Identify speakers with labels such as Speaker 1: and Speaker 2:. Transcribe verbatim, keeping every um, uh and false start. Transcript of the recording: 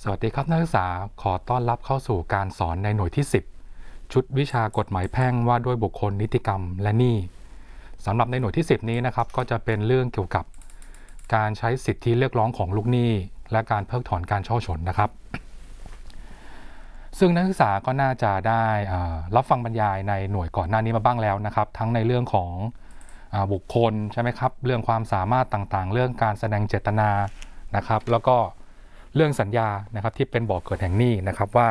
Speaker 1: สวัสดีครับนักศึกษาขอต้อนรับเข้าสู่การสอนในหน่วยที่สิบชุดวิชากฎหมายแพ่งว่าด้วยบุคคลนิติกรรมและหนี้สำหรับในหน่วยที่สิบนี้นะครับก็จะเป็นเรื่องเกี่ยวกับการใช้สิทธิเรียกร้องของลูกหนี้และการเพิกถอนการเช่าชนนะครับซึ่งนักศึกษาก็น่าจะได้รับฟังบรรยายในหน่วยก่อนหน้านี้มาบ้างแล้วนะครับทั้งในเรื่องของบุคคลใช่ไหมครับเรื่องความสามารถต่างๆเรื่องการแสดงเจตนานะครับแล้วก็เรื่องสัญญานะครับที่เป็นบ่อเกิดแห่งหนี้นะครับว่า